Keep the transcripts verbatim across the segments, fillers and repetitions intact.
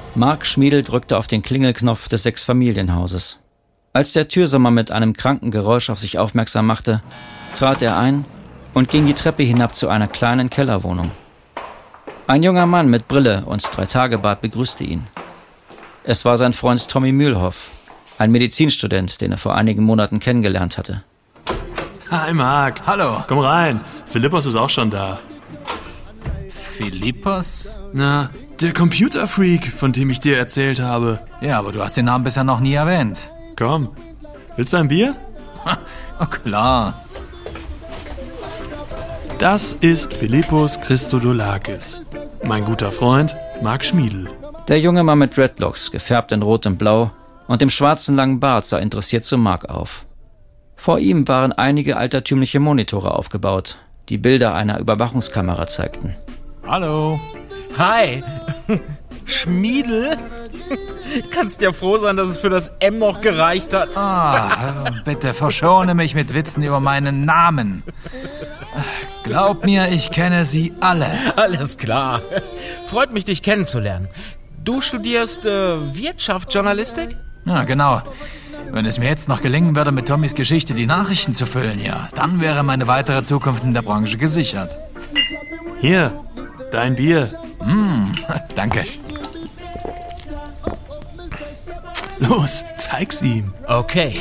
Mark Schmiedl drückte auf den Klingelknopf des Sechsfamilienhauses. Als der Türsommer mit einem kranken Geräusch auf sich aufmerksam machte, trat er ein und ging die Treppe hinab zu einer kleinen Kellerwohnung. Ein junger Mann mit Brille und Dreitagebart begrüßte ihn. Es war sein Freund Tommy Mühlhoff, ein Medizinstudent, den er vor einigen Monaten kennengelernt hatte. Hi Mark. Hallo. Komm rein. Philippos ist auch schon da. Philippos? Na, der Computerfreak, von dem ich dir erzählt habe. Ja, aber du hast den Namen bisher noch nie erwähnt. Komm, willst du ein Bier? Oh, klar. Das ist Philippos Christodoulakis. Mein guter Freund, Mark Schmiedl. Der junge Mann mit Dreadlocks, gefärbt in Rot und Blau, und dem schwarzen langen Bart sah interessiert zu Mark auf. Vor ihm waren einige altertümliche Monitore aufgebaut, die Bilder einer Überwachungskamera zeigten. Hallo. Hi. Schmiedl? Kannst ja froh sein, dass es für das M noch gereicht hat. Ah, bitte verschone mich mit Witzen über meinen Namen. Glaub mir, ich kenne sie alle. Alles klar. Freut mich, dich kennenzulernen. Du studierst äh, Wirtschaftsjournalistik? Ja, genau. Wenn es mir jetzt noch gelingen würde, mit Tommys Geschichte die Nachrichten zu füllen, ja, dann wäre meine weitere Zukunft in der Branche gesichert. Hier, dein Bier. Mm, danke. Los, zeig's ihm. Okay.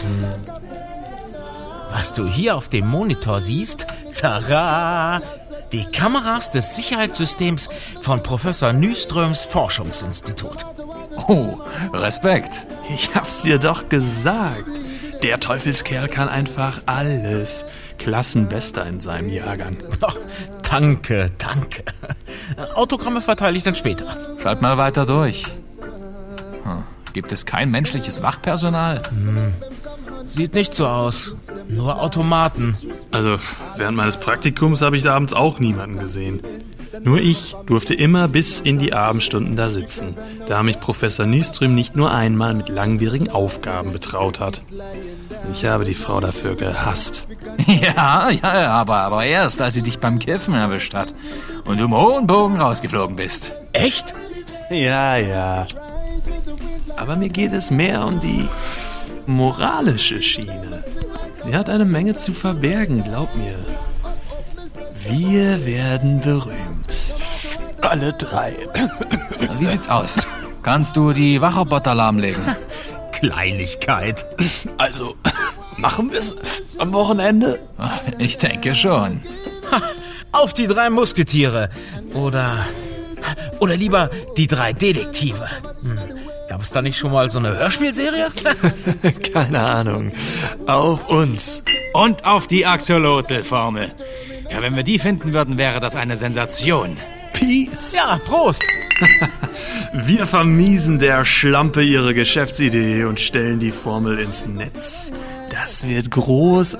Was du hier auf dem Monitor siehst, tada! Die Kameras des Sicherheitssystems von Professor Nyströms Forschungsinstitut. Oh, Respekt. Ich hab's dir doch gesagt. Der Teufelskerl kann einfach alles. Klassenbester in seinem Jahrgang. Oh, danke, danke. Autogramme verteile ich dann später. Schalt mal weiter durch. Hm. Gibt es kein menschliches Wachpersonal? Hm. Sieht nicht so aus. Nur Automaten. Also, während meines Praktikums habe ich da abends auch niemanden gesehen. Nur ich durfte immer bis in die Abendstunden da sitzen, da mich Professor Nyström nicht nur einmal mit langwierigen Aufgaben betraut hat. Ich habe die Frau dafür gehasst. Ja, ja, aber, aber erst, als sie dich beim Kiffen erwischt hat und du im hohen Bogen rausgeflogen bist. Echt? Ja, ja. Aber mir geht es mehr um die moralische Schiene. Sie hat eine Menge zu verbergen, glaub mir. Wir werden berühmt. Alle drei. Wie sieht's aus? Kannst du die Wachroboter lahmlegen? Kleinigkeit. Also, machen wir's am Wochenende? Ich denke schon. Ha, auf die drei Musketiere. Oder, oder lieber die drei Detektive. Hm. Gab es da nicht schon mal so eine Hörspielserie? Keine Ahnung. Auf uns. Und auf die Axolotl-Formel. Ja, wenn wir die finden würden, wäre das eine Sensation. Peace. Ja, Prost. Wir vermiesen der Schlampe ihre Geschäftsidee und stellen die Formel ins Netz. Das wird groß.